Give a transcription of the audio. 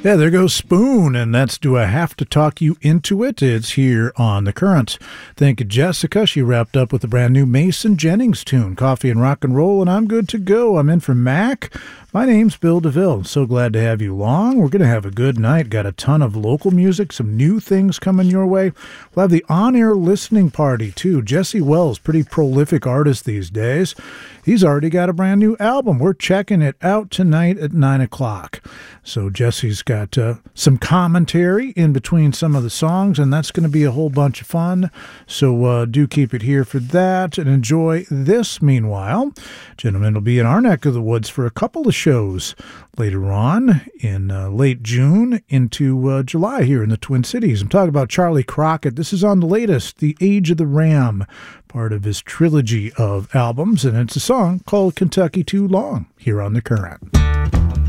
Yeah, there goes Spoon, and that's Do I Have to Talk You Into It? It's here on The Current. Thank you, Jessica. She wrapped up with a brand new Mason Jennings tune, Coffee and Rock and Roll, and I'm good to go. I'm in for Mac. My name's Bill DeVille. So glad to have you along. We're going to have a good night. Got a ton of local music, some new things coming your way. We'll have the on-air listening party, too. Jesse Wells, pretty prolific artist these days. He's already got a brand new album. We're checking it out tonight at 9 o'clock. So Jesse's got some commentary in between some of the songs, and that's going to be a whole bunch of fun. So do keep it here for that and enjoy this. Meanwhile, gentlemen will be in our neck of the woods for a couple of shows later on in late June into July here in the Twin Cities. I'm talking about Charlie Crockett. This is on the latest, The Age of the Ram, part of his trilogy of albums, and it's a song called Kentucky Too Long here on The Current.